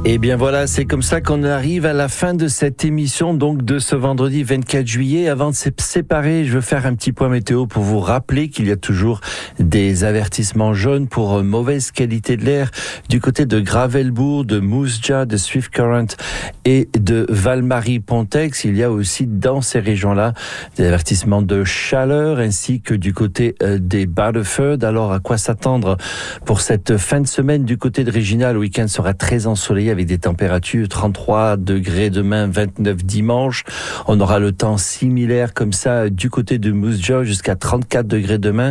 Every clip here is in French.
Et bien voilà, c'est comme ça qu'on arrive à la fin de cette émission, donc de ce vendredi 24 juillet. Avant de se séparer, je veux faire un petit point météo pour vous rappeler qu'il y a toujours des avertissements jaunes pour mauvaise qualité de l'air du côté de Gravelbourg, de Moose Jaw, de Swift Current et de Val-Marie-Pontex. Il y a aussi dans ces régions-là des avertissements de chaleur ainsi que du côté des Battleford. Alors à quoi s'attendre pour cette fin de semaine du côté de Regina? Le week-end sera très ensoleillé avec des températures 33 degrés demain, 29 dimanche. On aura le temps similaire comme ça du côté de Moose Jaw jusqu'à 34 degrés demain,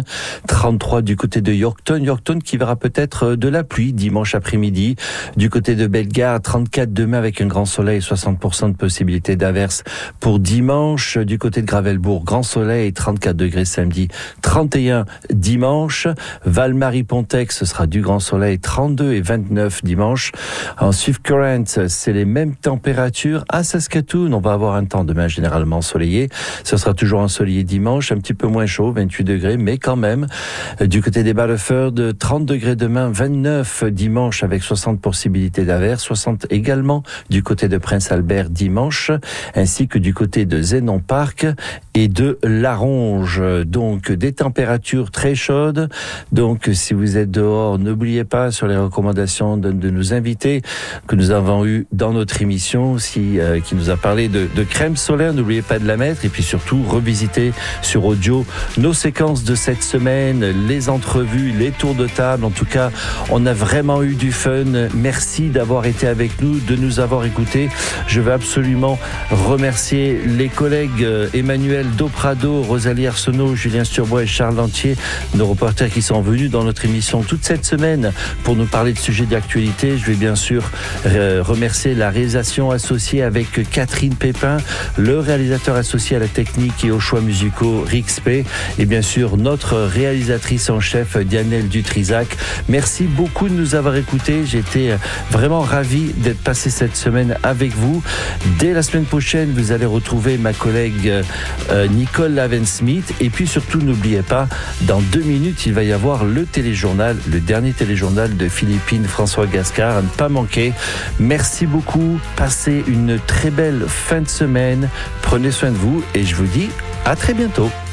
33 du côté de Yorkton. Yorkton qui verra peut-être de la pluie dimanche après-midi. Du côté de Bellegarde, 34 demain avec un grand soleil, 60% de possibilité d'averse pour dimanche. Du côté de Gravelbourg, grand soleil, 34 degrés samedi, 31 dimanche. Val-Marie-Pontex, ce sera du grand soleil, 32 et 29 dimanche. En Swift Current, c'est les mêmes températures. À Saskatoon, on va avoir un temps demain généralement ensoleillé. Ce sera toujours ensoleillé dimanche, un petit peu moins chaud, 28 degrés, mais quand même. Du côté des Battleford, 30 degrés demain, 29 dimanche avec 60 possibilités d'averse, 60 également du côté de Prince Albert dimanche, ainsi que du côté de Zenon Park et de Laronge. Donc des températures très chaudes. Donc si vous êtes dehors, n'oubliez pas sur les recommandations de nos invités que nous avons eu dans notre émission aussi, qui nous a parlé de crème solaire. N'oubliez pas de la mettre et puis surtout revisiter sur audio nos séquences de cette semaine, les entrevues, les tours de table. En tout cas, on a vraiment eu du fun. Merci d'avoir été avec nous, de nous avoir écoutés. Je veux absolument remercier les collègues Emmanuel Doprado, Rosalie Arsenault, Julien Sturbois et Charles Lantier, nos reporters qui sont venus dans notre émission toute cette semaine pour nous parler de sujets d'actualité. Je vais bien sûr remercier la réalisation associée avec Catherine Pépin, le réalisateur associé à la technique et aux choix musicaux Rick Spey, et bien sûr notre réalisatrice en chef Dianelle Dutrisac. Merci beaucoup de nous avoir écoutés. J'ai été vraiment ravi d'être passé cette semaine avec vous. Dès la semaine prochaine, vous allez retrouver ma collègue Nicole Laven-Smith. Et puis surtout, n'oubliez pas, dans 2 minutes, il va y avoir le téléjournal, le dernier téléjournal de Philippine François Gascard, à ne pas manquer. Merci beaucoup. Passez une très belle fin de semaine. Prenez soin de vous et je vous dis à très bientôt.